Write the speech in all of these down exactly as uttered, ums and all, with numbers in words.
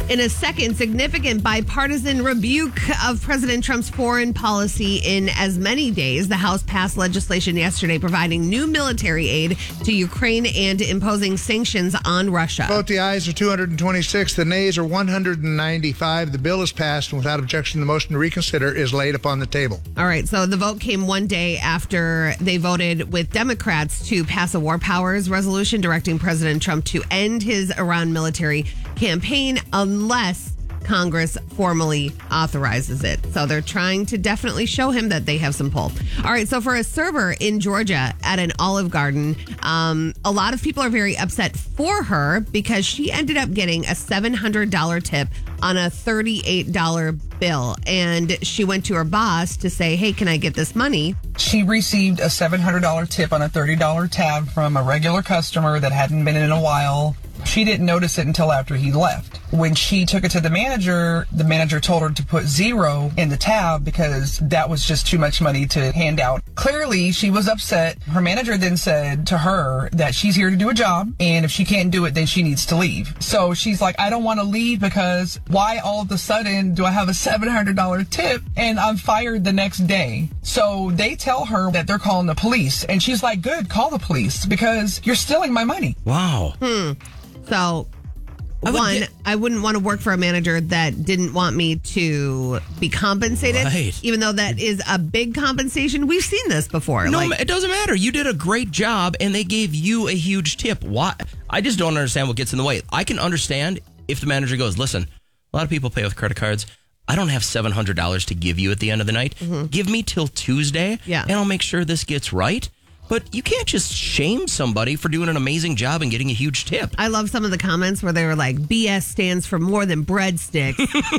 In a second, significant bipartisan rebuke of President Trump's foreign policy in as many days. The House passed legislation yesterday providing new military aid to Ukraine and imposing sanctions on Russia. Vote the ayes are two hundred twenty-six, the nays are one hundred ninety-five. The bill is passed, and without objection, the motion to reconsider is laid upon the table. All right, so the vote came one day after they voted with Democrats to pass a war powers resolution directing President Trump to end his Iran military campaign unless Congress formally authorizes it. So they're trying to definitely show him that they have some pull. All right, so for a server in Georgia at an Olive Garden, um, a lot of people are very upset for her because she ended up getting a seven hundred dollars tip on a thirty-eight dollars bill. And she went to her boss to say, hey, can I get this money? She received a seven hundred dollars tip on a thirty dollars tab from a regular customer that hadn't been in a while. She didn't notice it until after he left. When she took it to the manager, the manager told her to put zero in the tab because that was just too much money to hand out. Clearly, she was upset. Her manager then said to her that she's here to do a job, and if she can't do it, then she needs to leave. So she's like, I don't want to leave because why all of a sudden do I have a seven hundred dollars tip and I'm fired the next day? So they tell her that they're calling the police, and she's like, good, call the police because you're stealing my money. Wow. Hmm. So, I one, get- I wouldn't want to work for a manager that didn't want me to be compensated, right. Even though that is a big compensation. We've seen this before. No, like, it doesn't matter. You did a great job, and they gave you a huge tip. Why? I just don't understand what gets in the way. I can understand if the manager goes, listen, a lot of people pay with credit cards. I don't have seven hundred dollars to give you at the end of the night. Mm-hmm. Give me till Tuesday, yeah. and I'll make sure this gets right. But you can't just shame somebody for doing an amazing job and getting a huge tip. I love some of the comments where they were like, B S stands for more than breadsticks.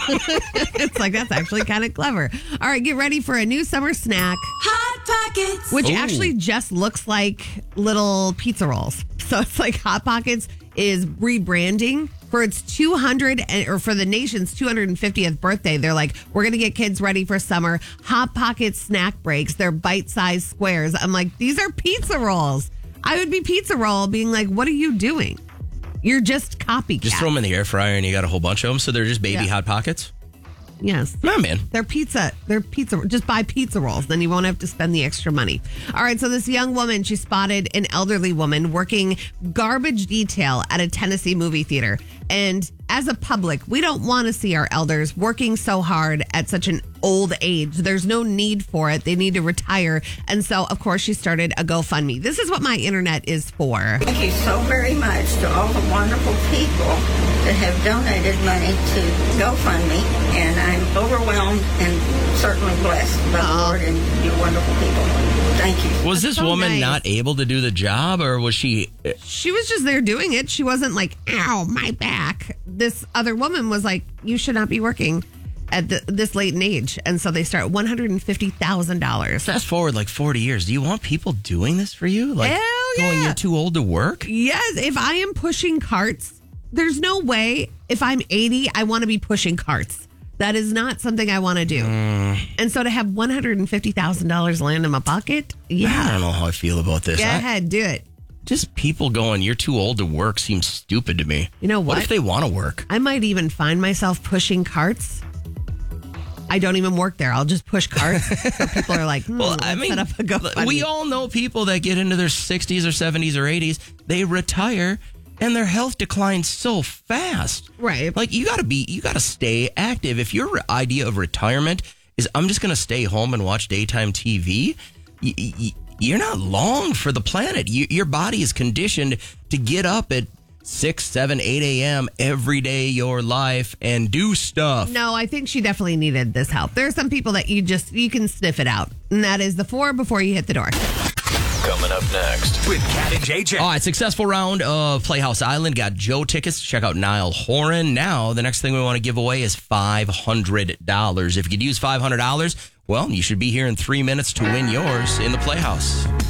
It's like, that's actually kind of clever. All right, get ready for a new summer snack. Hot Pockets. Which Ooh. actually just looks like little pizza rolls. So it's like Hot Pockets is rebranding for its two hundred or for the nation's two hundred fiftieth birthday. They're like, we're going to get kids ready for summer. Hot Pocket snack breaks. They're bite-sized squares. I'm like, these are pizza rolls. I would be pizza roll being like, what are you doing? You're just copycat. Just throw them in the air fryer and you got a whole bunch of them. So they're just baby Yeah. Hot Pockets? Yes. No, man. They're pizza. They're pizza. Just buy pizza rolls. Then you won't have to spend the extra money. All right. So this young woman, she spotted an elderly woman working garbage detail at a Tennessee movie theater. And as a public, we don't want to see our elders working so hard at such an old age. There's no need for it. They need to retire. And so, of course, she started a GoFundMe. This is what my internet is for. Thank you so very much to all the wonderful people that have donated money to GoFundMe. And I'm overwhelmed and certainly blessed by the Lord and you wonderful people. Thank you. Was this so woman nice. not able to do the job, or was she... She was just there doing it. She wasn't like, ow, my back. This other woman was like, you should not be working at the, this late in age. And so they start one hundred fifty thousand dollars. Fast forward like forty years. Do you want people doing this for you? Like Hell going, yeah. you're too old to work? Yes, if I am pushing carts, there's no way if I'm eighty, I want to be pushing carts. That is not something I want to do. Mm. And so to have one hundred fifty thousand dollars land in my pocket, yeah. I don't know how I feel about this. Go I, ahead, do it. Just people going, you're too old to work seems stupid to me. You know what? What if they want to work? I might even find myself pushing carts. I don't even work there. I'll just push carts. So people are like, hmm, Well, I let's mean, set up a GoFundMe. we all know people that get into their sixties or seventies or eighties. They retire and their health declines so fast. Right. Like you got to be, you got to stay active. If your idea of retirement is I'm just going to stay home and watch daytime T V, y- y- you're not long for the planet. You, your body is conditioned to get up at six, seven, eight a.m. every day your life and do stuff. No, I think she definitely needed this help. There are some people that you just, you can sniff it out. And that is the four before you hit the door. Coming up next with Cat and J J. All right, successful round of Playhouse Island. Got Joe tickets. Check out Niall Horan. Now, the next thing we want to give away is five hundred dollars. If you could use five hundred dollars, well, you should be here in three minutes to win yours in the Playhouse.